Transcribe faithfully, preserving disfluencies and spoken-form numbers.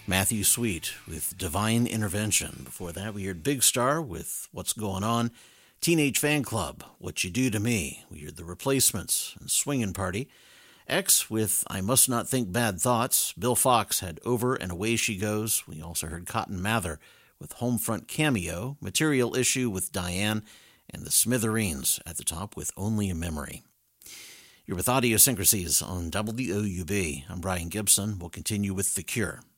Matthew Sweet with Divine Intervention. Before that, we heard Big Star with What's Going On. Teenage Fan Club, What You Do to Me. We heard The Replacements and Swingin' Party. X with I Must Not Think Bad Thoughts. Bill Fox had Over and Away She Goes. We also heard Cotton Mather with Homefront Cameo. Material Issue with Diane. And the Smithereens at the top with Only a Memory. You're with Audiosyncrasies on W O U B. I'm Brian Gibson. We'll continue with The Cure.